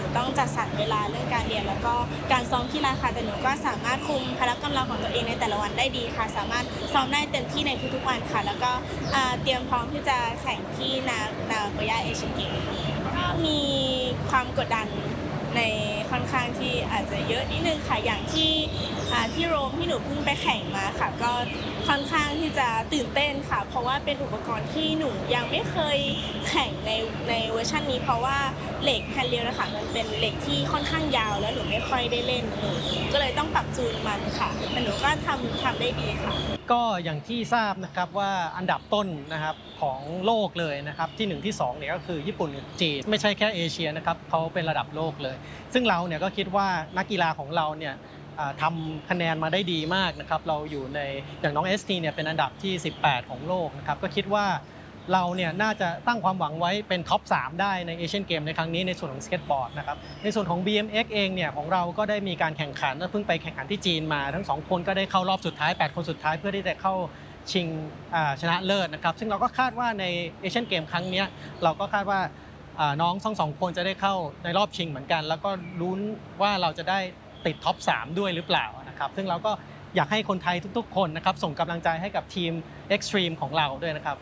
ต้องจัดสรรเวลาเรื่องการเรียนแล้วก็การซ้อมกีฬาค่ะแต่หนูก็สามารถคุมพละกำลังของตัวเองในแต่ละวันได้ดีค่ะสามารถซ้อมได้เต็มที่ในทุกๆวันค่ะแล้วก็เตรียมพร้อมที่จะแข่งที่นาโกย่าเอเชียนเกมส์ก็มีความกดดันในค่อนข้างที่อาจจะเยอะนิดนึงค่ะอย่างที่โรมที่หนูเพิ่งไปแข่งมาค่ะก็ค่อนข้างที่จะตื่นเต้นค่ะเพราะว่าเป็นอุปกรณ์ที่หนูยังไม่เคยแข่งในเวอร์ชันนี้เพราะว่าเหล็กแฮนด์เรลนะคะมันเป็นเหล็กที่ค่อนข้างยาวแล้วหนูไม่ค่อยได้เล่นหนูก็เลยต้องปรับจูนมันค่ะแต่หนูก็ทำได้ดีค่ะก็อย่างที่ทราบนะครับว่าอันดับต้นนะครับของโลกเลยนะครับที่1ที่2เนี่ยก็คือญี่ปุ่นกับจีนไม่ใช่แค่เอเชียนะครับเขาเป็นระดับโลกเลยซึ่งเราเนี่ยก็คิดว่านักกีฬาของเราเนี่ยทำคะแนนมาได้ดีมากนะครับเราอยู่ในอย่างน้อง ST เนี่ยเป็นอันดับที่18ของโลกนะครับก็คิดว่าเราเนี่ยน่าจะตั้งความหวังไว้เป็นท็อป3ได้ในเอเชียนเกมในครั้งนี้ในส่วนของสเก็ตบอร์ดนะครับในส่วนของ BMX เองเนี่ยของเราก็ได้มีการแข่งขันเพิ่งไปแข่งขันที่จีนมาทั้ง2คนก็ได้เข้ารอบสุดท้าย8คนสุดท้ายเพื่อที่จะเข้าชิงชนะเลิศนะครับซึ่งเราก็คาดว่าในเอเชียนเกมครั้งนี้เราก็คาดว่าน้องทั้ง2คนจะได้เข้าในรอบชิงเหมือนกันแล้วก็ลุ้นว่าเราจะได้ติดท็อป3ด้วยหรือเปล่านะครับซึ่งเราก็อยากให้คนไทยทุกๆคนนะครับส่งกำลังใจให้กับทีม Extreme ของเราด้วยนะครับ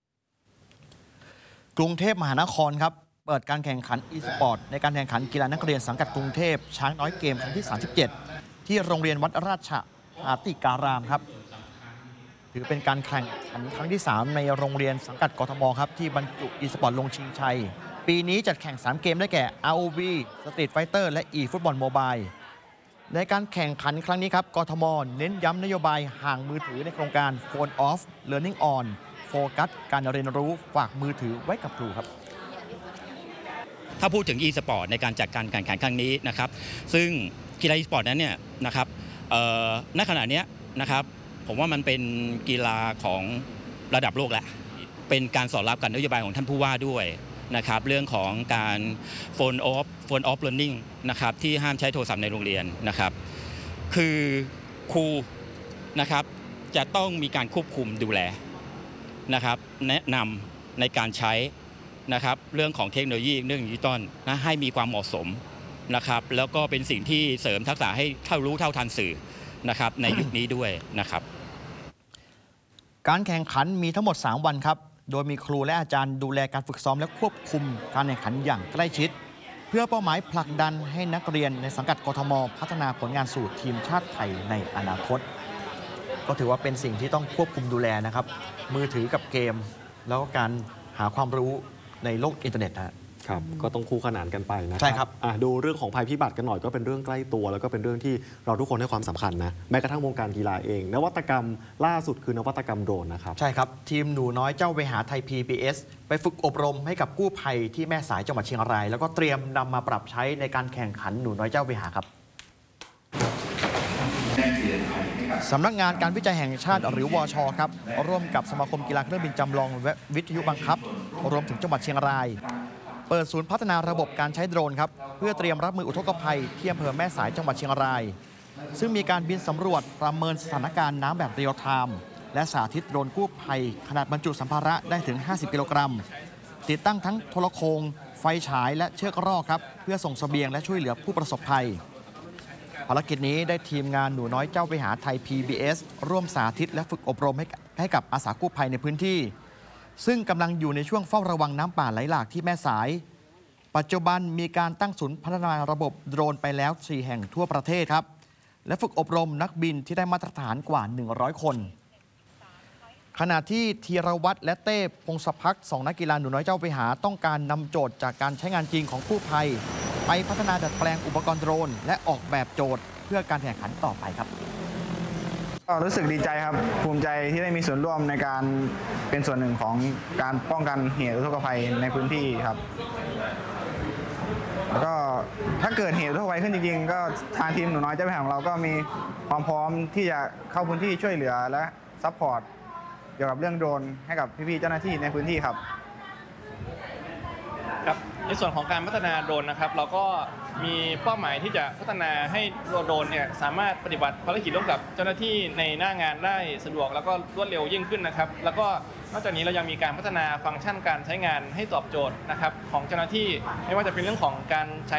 กรุงเทพมหานครครับเปิดการแข่งขัน e-sport ในการแข่งขันกีฬานักเรียนสังกัดกรุงเทพช้างน้อยเกมครั้งที่37ที่โรงเรียนวัดราชอาติการามครับถือเป็นการแข่งขันครั้งที่3ในโรงเรียนสังกัดกทมครับที่บรรจุ e-sport ลงชิงชัยปีนี้จัดแข่ง3เกมได้แก่ ROV Street Fighter และ e-Football Mobile ในการแข่งขันครั้งนี้ครับกทมเน้นย้ำนโยบายห่างมือถือในโครงการ Phone Off Learning Onโฟกัสการเรียนรู้ฝากมือถือไว้กับครูครับถ้าพูดถึง e-sport ในการจัดการแข่งขันครั้งนี้นะครับซึ่งกีฬา e-sport นั้นเนี่ยนะครับณขณะนี้นะครับผมว่ามันเป็นกีฬาของระดับโลกแหละเป็นการสอดรับกับนโยบายของท่านผู้ว่าด้วยนะครับเรื่องของการ phone off learning นะครับที่ห้ามใช้โทรศัพท์ในโรงเรียนนะครับคือครูนะครับจะต้องมีการควบคุมดูแลนะครับแนะนำในการใช้นะครับเรื่องของเทคโนโลยีเรื่องดิจิตอลนะให้มีความเหมาะสมนะครับแล้วก็เป็นสิ่งที่เสริมทักษะให้เท่ารู้เท่าทันสื่อนะครับในยุคนี้ด้วยนะครับการแข่งขันมีทั้งหมด3วันครับโดยมีครูและอาจารย์ดูแลการฝึกซ้อมและควบคุมการแข่งขันอย่างใกล้ชิดเพื่อเป้าหมายผลักดันให้นักเรียนในสังกัดกทมพัฒนาผลงานสู่ทีมชาติไทยในอนาคตก็ถือว่าเป็นสิ่งที่ต้องควบคุมดูแลนะครับมือถือกับเกมแล้วก็การหาความรู้ในโลกอินเทอร์เน็ตครับก็ต้องคู่ขนานกันไปนะใช่ครับดูเรื่องของภัยพิบัติกันหน่อยก็เป็นเรื่องใกล้ตัวแล้วก็เป็นเรื่องที่เราทุกคนให้ความสำคัญนะแม้กระทั่งวงการกีฬาเองนวัตกรรมล่าสุดคือนวัตกรรมโดรนนะครับใช่ครับทีมหนูน้อยเจ้าเวหาไทย PBS ไปฝึกอบรมให้กับกู้ภัยที่แม่สายจังหวัดเชียงรายแล้วก็เตรียมนำมาปรับใช้ในการแข่งขันหนูน้อยเจ้าเวหาครับสำนักงานการวิจัยแห่งชาติหรือวชครับร่วมกับสมาคมกีฬาเครื่องบินจำลองและวิทยุบังคับรวมถึงจังหวัดเชียงรายเปิดศูนย์พัฒนาระบบการใช้โดรนครับเพื่อเตรียมรับมืออุทกภัยที่อำเภอแม่สายจังหวัดเชียงรายซึ่งมีการบินสำรวจประเมินสถานการณ์น้ำแบบเรียลไทม์และสาธิตโดรนกู้ภัยขนาดบรรจุสัมภาระได้ถึง50กิโลกรัมติดตั้งทั้งโทรโคงไฟฉายและเชือกรอกครับเพื่อส่งเสบียงและช่วยเหลือผู้ประสบภัยภารกิจนี้ได้ทีมงานหนูน้อยเจ้าเวหาไทย PBS ร่วมสาธิตและฝึกอบรมให้กับอาสากู้ภัยในพื้นที่ซึ่งกำลังอยู่ในช่วงเฝ้าระวังน้ำป่าไหลหลากที่แม่สายปัจจุบันมีการตั้งศูนย์พัฒนาระบบโดรนไปแล้ว4แห่งทั่วประเทศครับและฝึกอบรมนักบินที่ได้มาตรฐานกว่า100คนขณะที่ธีรวัตรและเต้พงศพักษ์2นักกีฬาหนูน้อยเจ้าเวหาต้องการนำโจทย์จากการใช้งานจริงของกู้ภัยไปพัฒนาดัดแปลงอุปกรณ์โดรนและออกแบบโจทย์เพื่อการแข่งขันต่อไปครับก็รู้สึกดีใจครับภูมิใจที่ได้มีส่วนร่วมในการเป็นส่วนหนึ่งของการป้องกันเหตุอุทกภัยในพื้นที่ครับแล้วก็ถ้าเกิดเหตุอุทกภัยขึ้นจริงๆก็ทางทีมหนูน้อยเจ้าแผ่ของเราก็มีความพร้อมที่จะเข้าพื้นที่ช่วยเหลือและซัพพอร์ตเกี่ยวกับเรื่องโดรนให้กับพี่ๆเจ้าหน้าที่ในพื้นที่ครับครับในส่วนของการพัฒนาโดรนนะครับเราก็มีเป้าหมายที่จะพัฒนาให้ตัวโดรนเนี่ยสามารถปฏิบัติภารกิจร่วมกับเจ้าหน้าที่ในหน้างานได้สะดวกแล้วก็รวดเร็วยิ่งขึ้นนะครับแล้วก็นอกจากนี้เรายังมีการพัฒนาฟังก์ชันการใช้งานให้ตอบโจทย์นะครับของเจ้าหน้าที่ไม่ว่าจะเป็นเรื่องของการใช้